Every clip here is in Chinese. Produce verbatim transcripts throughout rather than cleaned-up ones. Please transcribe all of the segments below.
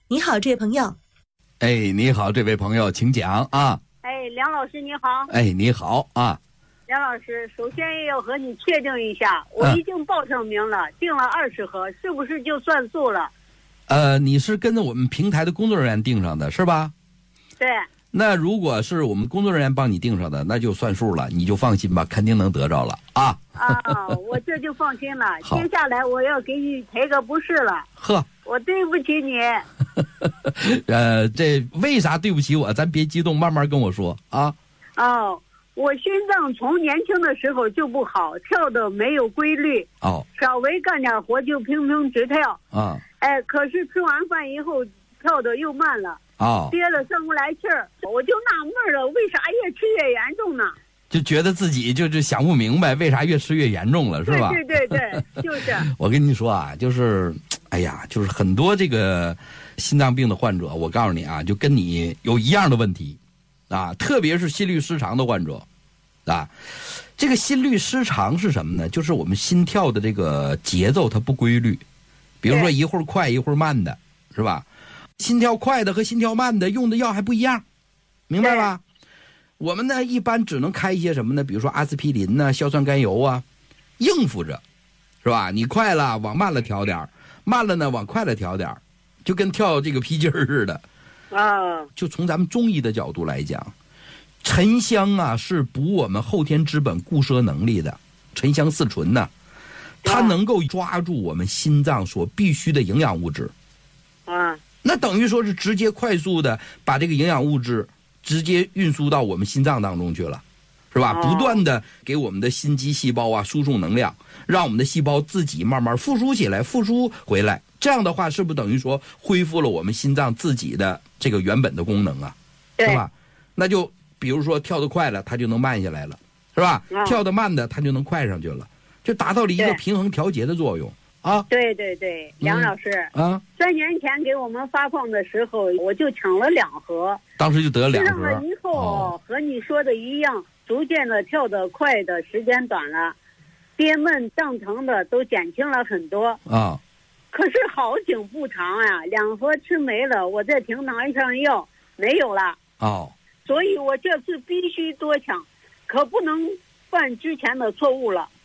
你好，这位朋友。 哎，你好，这位朋友，请讲啊。 哎，梁老师你好。 哎，你好啊。 梁老师，首先要和你确定一下，我已经报上名了，订了二十盒，是不是就算数了？ 呃，你是跟着我们平台的工作人员订上的是吧？ 对。 那如果是我们工作人员帮你订上的，那就算数了，你就放心吧，肯定能得着了啊。 啊，我这就放心了。接下来我要给你赔个不是了。 呵， 我对不起你。 呃，这为啥对不起我？咱别激动，慢慢跟我说啊。 哦，我心脏从年轻的时候就不好，跳的没有规律。 哦。 稍微干点活就砰砰直跳。 啊。 哎，可是吃完饭以后跳的又慢了。 啊。 憋了上不来气儿，我就纳闷了，为啥越吃越严重呢？ 就觉得自己就是想不明白，为啥越吃越严重了，是吧？ 对对对对，就是。 我跟你说啊，就是，哎呀，就是很多这个心脏病的患者，我告诉你啊，就跟你有一样的问题，啊，特别是心律失常的患者，啊，这个心律失常是什么呢？就是我们心跳的这个节奏它不规律，比如说一会儿快一会儿慢的，是吧？心跳快的和心跳慢的用的药还不一样，明白吧？我们呢一般只能开一些什么呢？比如说阿司匹林呢、硝酸甘油啊，应付着，是吧？你快了往慢了调点，慢了呢往快了调点，就跟跳这个皮筋儿似的。 啊， 就从咱们中医的角度来讲，沉香啊是补我们后天之本固摄能力的，沉香四醇呢，它能够抓住我们心脏所必需的营养物质。 啊， 那等于说是直接快速的把这个营养物质直接运输到我们心脏当中去了，是吧？不断的给我们的心肌细胞啊输送能量，让我们的细胞自己慢慢复苏起来，复苏回来。这样的话，是不是等于说恢复了我们心脏自己的这个原本的功能啊？是吧？那就比如说跳得快了，它就能慢下来了，是吧？跳得慢的，它就能快上去了，就达到了一个平衡调节的作用。啊， 对对对，梁老师， 嗯、啊， 三年前给我们发放的时候，我就抢了两盒， 当时就得了两盒。 吃上了以后、哦，和你说的一样，逐渐的跳得快的时间短了，憋闷胀疼的都减轻了很多啊。 可是好景不长呀、啊，两盒吃没了，我再停拿一上药没有了。 哦， 所以我这次必须多抢，可不能犯之前的错误了。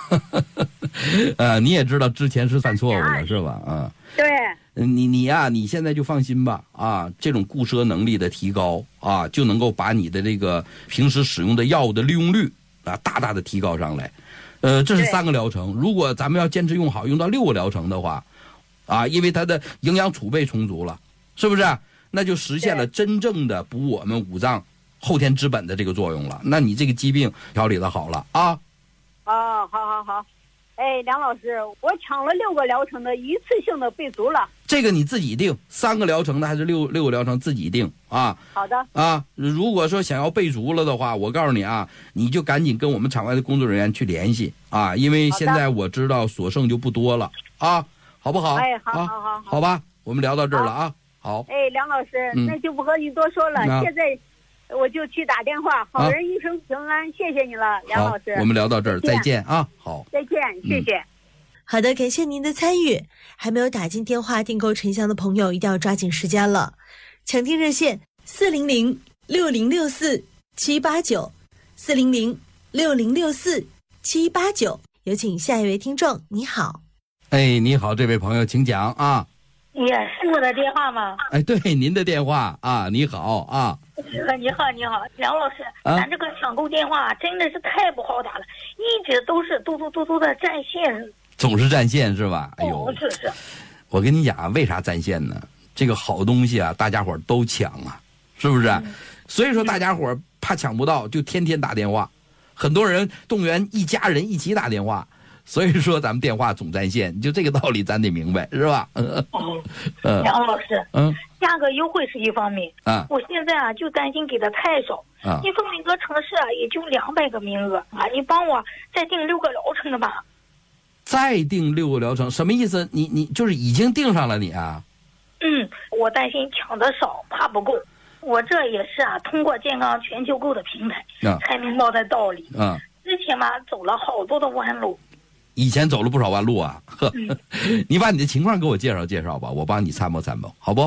呃，你也知道之前是犯错误了，是吧？啊， 对， 你你呀、啊，你现在就放心吧，啊，这种固摄能力的提高啊，就能够把你的这个平时使用的药物的利用率啊，大大的提高上来。呃，这是三个疗程，如果咱们要坚持用好，用到六个疗程的话，啊，因为它的营养储备充足了，是不是？那就实现了真正的补我们五脏后天之本的这个作用了。那你这个疾病调理的好了啊。 哦，好好好，哎，梁老师，我抢了六个疗程的，一次性的备足了。 这个你自己定，三个疗程的还是六六个疗程自己定啊。 好的。啊， 如果说想要备足了的话，我告诉你啊，你就赶紧跟我们场外的工作人员去联系啊，因为现在我知道所剩就不多了啊，好不好？ 哎，好好好好， 好吧，我们聊到这儿了啊。好。 哎，梁老师， 嗯、 那就不和你多说了， 嗯、 现在。我就去打电话，好人一生平安，啊、谢谢你了，梁老师。 我们聊到这儿，再见啊！好， 再见，谢谢、嗯。 好的，感谢您的参与。还没有打进电话订购沉香的朋友，一定要抓紧时间了。抢听热线：四零零六零六四七八九，四零零六零六四七八九。有请下一位听众，你好。 哎，你好，这位朋友，请讲啊。 也是我的电话吗？ 哎，对，您的电话啊，你好啊。 你好，你好，梁老师， 啊、 咱这个抢购电话真的是太不好打了，一直都是嘟嘟嘟嘟的占线， 总是占线是吧？哎呦， 哦、是是。 我跟你讲，为啥占线呢？这个好东西啊，大家伙都抢啊，是不是？嗯、所以说大家伙怕抢不到，就天天打电话，很多人动员一家人一起打电话。所以说咱们电话总占线，就这个道理咱得明白，是吧？嗯， 梁老师， 嗯， 价格优惠是一方面啊， 我现在啊就担心给的太少啊， 你说每个城市啊也就两百个名额啊，你帮我再订六个疗程的吧。 再订六个疗程什么意思？你你就是已经订上了你啊？ 嗯，我担心抢的少，怕不够。我这也是啊，通过健康全球购的平台、啊、才明白的道理。 啊， 之前嘛走了好多的弯路。 以前走了不少弯路啊，呵，嗯、你把你的情况给我介绍介绍吧，我帮你参谋参谋，好不？